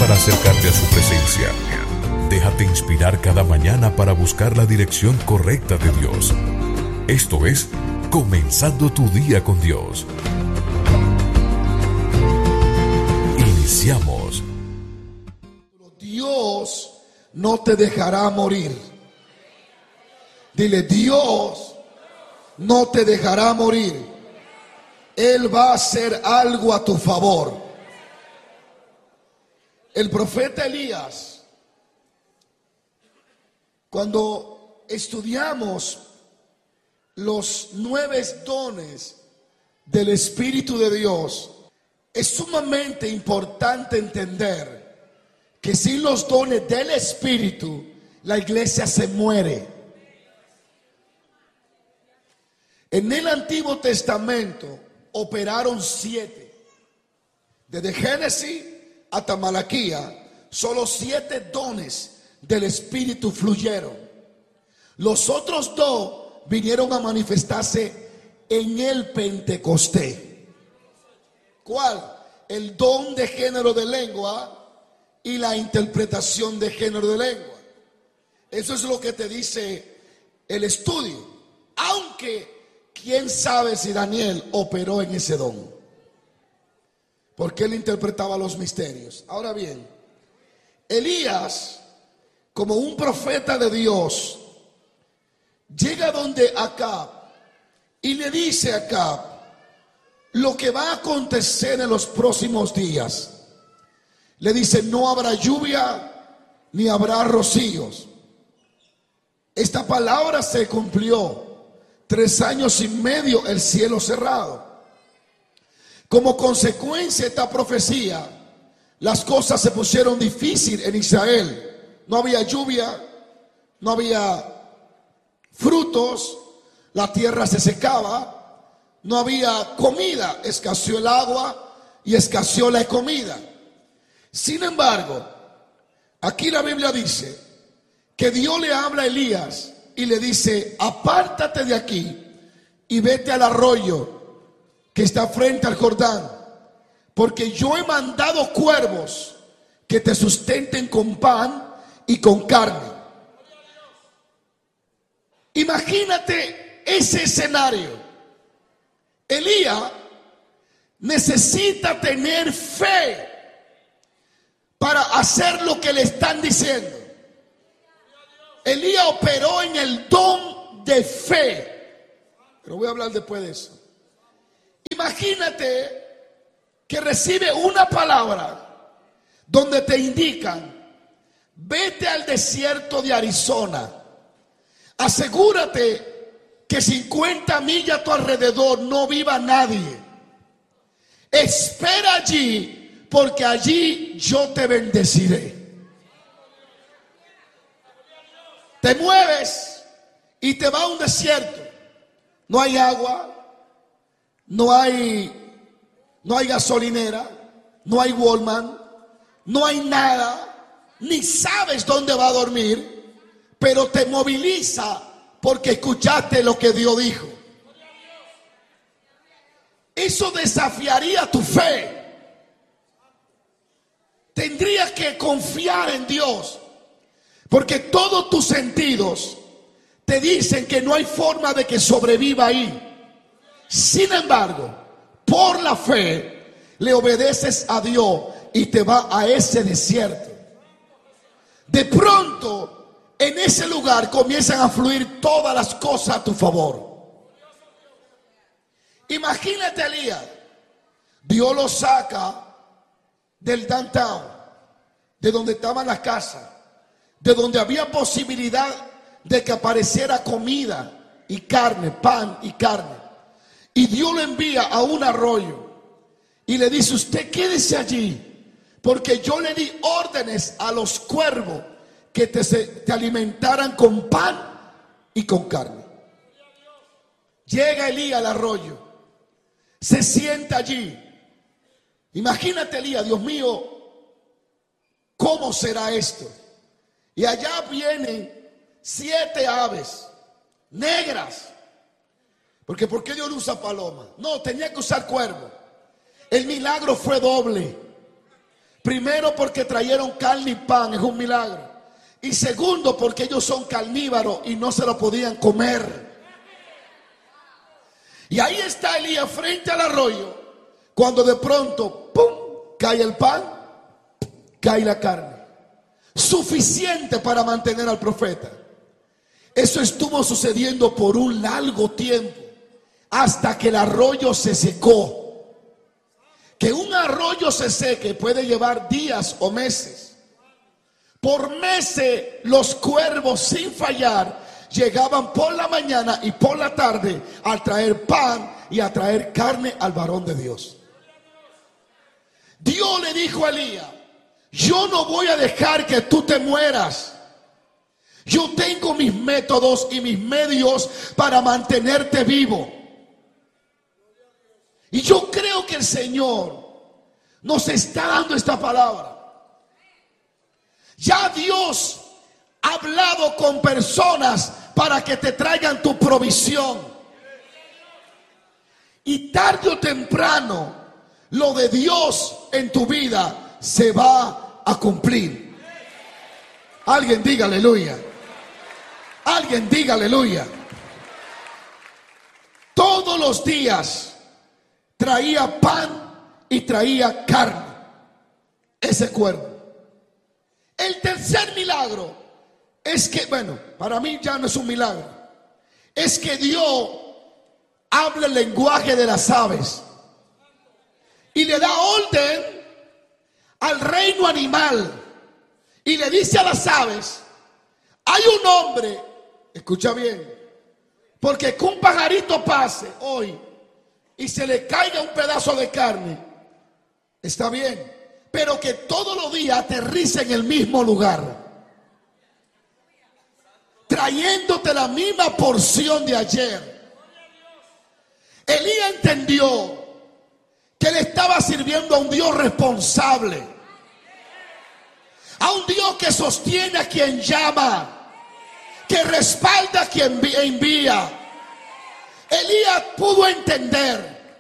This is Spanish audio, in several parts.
para acercarte a su presencia. Déjate inspirar cada mañana para buscar la dirección correcta de Dios. Esto es Comenzando tu día con Dios. Iniciamos. Dios no te dejará morir. Dile, Dios no te dejará morir. Él va a hacer algo a tu favor. El profeta Elías, cuando estudiamos los 9 dones del Espíritu de Dios, es sumamente importante entender que sin los dones del Espíritu, la iglesia se muere. En el Antiguo Testamento operaron 7. Desde Génesis hasta Malaquías, solo 7 dones del Espíritu fluyeron. Los otros 2 vinieron a manifestarse en el Pentecostés. ¿Cuál? El don de género de lengua y la interpretación de género de lengua. Eso es lo que te dice el estudio. Aunque, quién sabe si Daniel operó en ese don, porque él interpretaba los misterios. Ahora bien, Elías, como un profeta de Dios, llega donde Acab y le dice a Acab lo que va a acontecer en los próximos días. Le dice, no habrá lluvia ni habrá rocíos. Esta palabra se cumplió. 3 años y medio el cielo cerrado. Como consecuencia de esta profecía, las cosas se pusieron difíciles en Israel. No había lluvia, no había frutos, la tierra se secaba, no había comida, escaseó el agua y escaseó la comida. Sin embargo, aquí la Biblia dice que Dios le habla a Elías y le dice, apártate de aquí y vete al arroyo que está frente al Jordán, porque yo he mandado cuervos que te sustenten con pan y con carne. Imagínate ese escenario. Elías necesita tener fe para hacer lo que le están diciendo. Elías operó en el don de fe, pero voy a hablar después de eso. Imagínate que recibe una palabra donde te indican, vete al desierto de Arizona, asegúrate que 50 millas a tu alrededor no viva nadie, espera allí porque allí yo te bendeciré. Te mueves y te vas a un desierto. No hay agua, no hay gasolinera, no hay Walmart, no hay nada, ni sabes dónde va a dormir, pero te moviliza porque escuchaste lo que Dios dijo. Eso desafiaría tu fe. Tendrías que confiar en Dios, porque todos tus sentidos te dicen que no hay forma de que sobreviva ahí. Sin embargo, por la fe, le obedeces a Dios y te vas a ese desierto. De pronto, en ese lugar comienzan a fluir todas las cosas a tu favor. Imagínate a Elías. Dios lo saca del downtown, de donde estaban las casas, de donde había posibilidad de que apareciera comida y carne, pan y carne. Y Dios lo envía a un arroyo y le dice, usted quédese allí, porque yo le di órdenes a los cuervos que te alimentaran con pan y con carne. Llega Elías al arroyo, se sienta allí. Imagínate Elías, Dios mío, ¿cómo será esto? Y allá vienen 7 aves negras. Porque ¿por qué Dios no usa paloma? No, tenía que usar cuervo. El milagro fue doble. Primero, porque trajeron carne y pan, es un milagro. Y segundo, porque ellos son carnívoros y no se lo podían comer. Y ahí está Elías frente al arroyo, cuando de pronto, ¡pum!, cae el pan, cae la carne. Suficiente para mantener al profeta. Eso estuvo sucediendo por un largo tiempo, hasta que el arroyo se secó. Que un arroyo se seque puede llevar días o meses. Por meses los cuervos, sin fallar, llegaban por la mañana y por la tarde a traer pan y a traer carne al varón de Dios. Dios le dijo a Elías: yo no voy a dejar que tú te mueras. Yo tengo mis métodos y mis medios para mantenerte vivo. Y yo creo que el Señor nos está dando esta palabra. Ya Dios ha hablado con personas para que te traigan tu provisión. Y tarde o temprano, lo de Dios en tu vida se va a cumplir. Alguien diga aleluya. Alguien diga aleluya. Todos los días traía pan y traía carne ese cuervo. El tercer milagro es que, bueno, para mí ya no es un milagro, es que Dios habla el lenguaje de las aves y le da orden al reino animal y le dice a las aves: hay un hombre, escucha bien, porque que un pajarito pase hoy y se le caiga un pedazo de carne, está bien, pero que todos los días aterrice en el mismo lugar, trayéndote la misma porción de ayer. Elías entendió que él estaba sirviendo a un Dios responsable, a un Dios que sostiene a quien llama, que respalda a quien envía. Elías pudo entender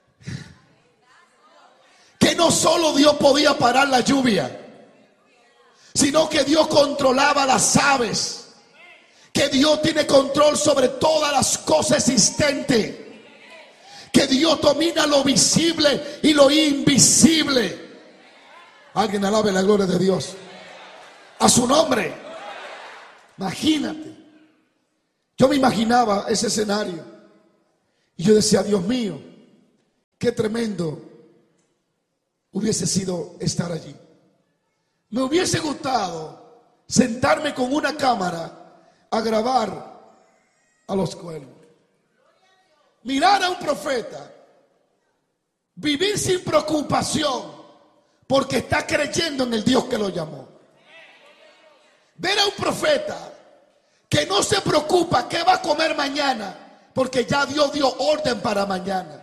que no solo Dios podía parar la lluvia, sino que Dios controlaba las aves, que Dios tiene control sobre todas las cosas existentes, que Dios domina lo visible y lo invisible. Alguien alabe la gloria de Dios. A su nombre. Imagínate. Yo me imaginaba ese escenario y yo decía: Dios mío, qué tremendo hubiese sido estar allí. Me hubiese gustado sentarme con una cámara a grabar a los cuervos, mirar a un profeta, vivir sin preocupación porque está creyendo en el Dios que lo llamó. Ver a un profeta que no se preocupa qué va a comer mañana, porque ya Dios dio orden para mañana.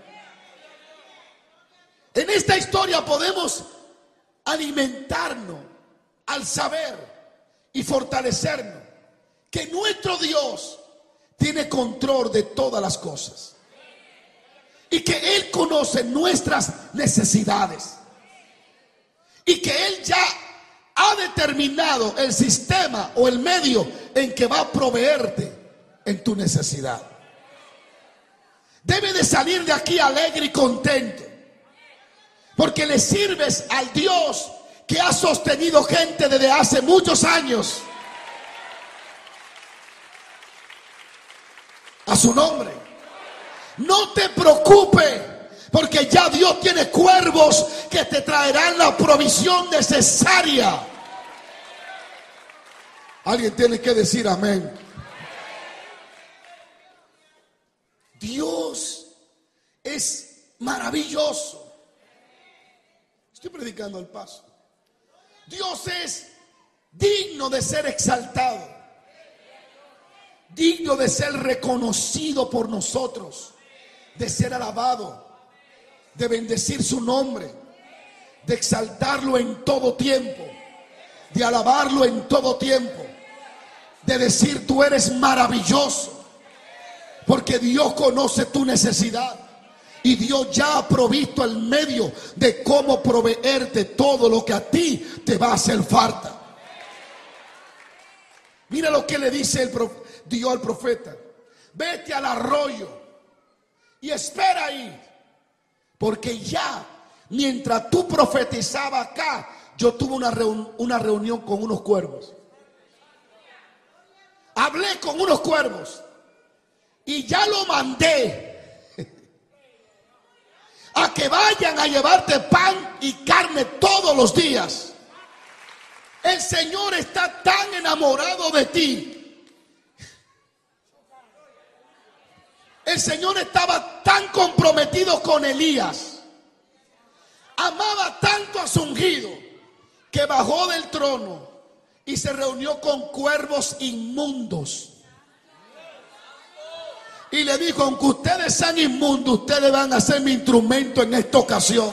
En esta historia podemos alimentarnos al saber y fortalecernos que nuestro Dios tiene control de todas las cosas y que Él conoce nuestras necesidades y que Él ya ha determinado el sistema o el medio en que va a proveerte en tu necesidad. Debe de salir de aquí alegre y contento, porque le sirves al Dios que ha sostenido gente desde hace muchos años. A su nombre. No te preocupes, porque ya Dios tiene cuervos que te traerán la provisión necesaria. Alguien tiene que decir amén. Dios es maravilloso. Estoy predicando al paso. Dios es digno de ser exaltado, digno de ser reconocido por nosotros, de ser alabado, de bendecir su nombre, de exaltarlo en todo tiempo, de alabarlo en todo tiempo, de decir: tú eres maravilloso, porque Dios conoce tu necesidad Y Dios ya ha provisto el medio de cómo proveerte todo lo que a ti te va a hacer falta. Mira lo que le dice Dios al profeta: vete al arroyo y espera ahí, porque ya mientras tú profetizabas acá, yo tuve una reunión con unos cuervos. Hablé con unos cuervos y ya lo mandé a que vayan a llevarte pan y carne todos los días. El Señor está tan enamorado de ti. El Señor estaba tan comprometido con Elías, amaba tanto a su ungido, que bajó del trono y se reunió con cuervos inmundos. Y le dijo: aunque ustedes sean inmundos, ustedes van a ser mi instrumento en esta ocasión.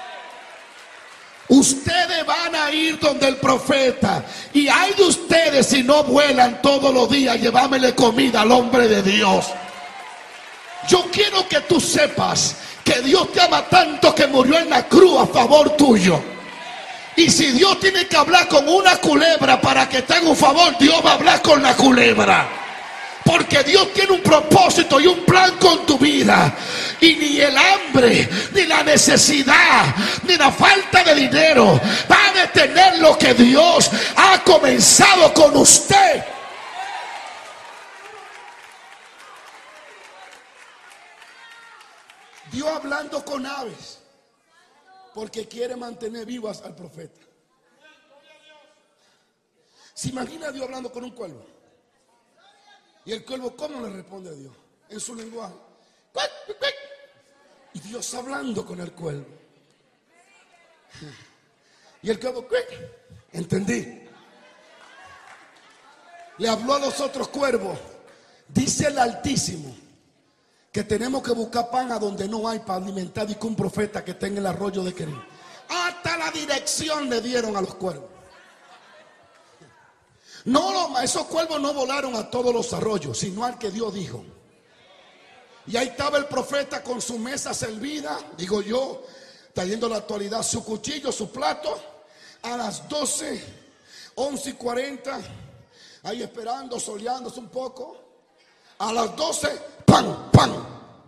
Ustedes van a ir donde el profeta, y hay de ustedes si no vuelan todos los días llevámele comida al hombre de Dios. Yo quiero que tú sepas que Dios te ama tanto que murió en la cruz a favor tuyo. Y si Dios tiene que hablar con una culebra para que te haga un favor, Dios va a hablar con la culebra. Porque Dios tiene un propósito y un plan con tu vida. Y ni el hambre, ni la necesidad, ni la falta de dinero va a detener lo que Dios ha comenzado con usted. Dios hablando con aves, porque quiere mantener vivas al profeta. ¿Se imagina Dios hablando con un cuervo? Y el cuervo, ¿cómo le responde a Dios? En su lenguaje. Y Dios hablando con el cuervo. Y el cuervo, entendí. Le habló a los otros cuervos. Dice el Altísimo que tenemos que buscar pan a donde no hay para alimentar, y que un profeta que está en el arroyo de Querim. Hasta la dirección le dieron a los cuervos. No, esos cuervos no volaron a todos los arroyos, sino al que Dios dijo. Y ahí estaba el profeta con su mesa servida, digo yo, trayendo la actualidad, su cuchillo, su plato, a las 12, 11:40, ahí esperando, soleándose un poco. A las 12, ¡pam, pam!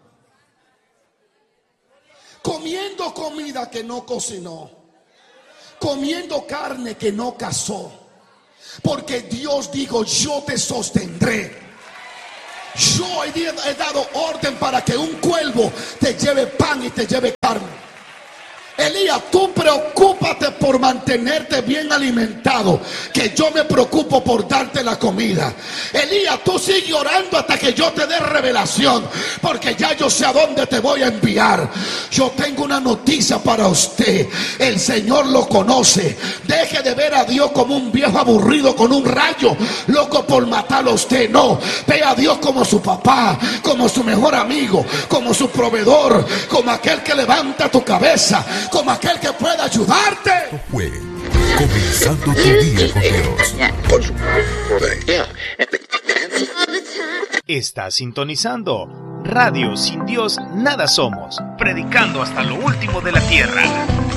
Comiendo comida que no cocinó, comiendo carne que no cazó. Porque Dios dijo: yo te sostendré. Yo he dado orden para que un cuervo te lleve pan y te lleve carne. Elías, tú preocúpate por mantenerte bien alimentado, que yo me preocupo por darte la comida. Elías, tú sigue orando hasta que yo te dé revelación, porque ya yo sé a dónde te voy a enviar. Yo tengo una noticia para usted: el Señor lo conoce. Deje de ver a Dios como un viejo aburrido con un rayo, loco por matarlo a usted. No, ve a Dios como su papá, como su mejor amigo, como su proveedor, como aquel que levanta tu cabeza, como aquel que pueda ayudarte. Fue Comenzando tu Día con Dios. Está sintonizando Radio Sin Dios Nada Somos, predicando hasta lo último de la tierra.